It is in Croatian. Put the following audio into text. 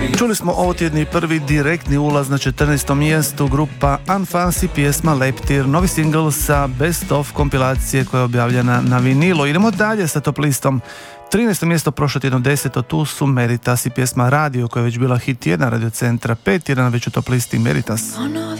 Čuli smo ovotjedni prvi direktni ulaz na 14. mjestu, grupa Unfancy, pjesma Leptir, novi singl sa Best of kompilacije koja je objavljena na vinilu. Idemo dalje sa top listom. 13. mjesto prošlo tjedno 10. Tu su Meritas i pjesma Radio koja je već bila hit 1 Radio Centra, 5 tjedana već u top listi Meritas.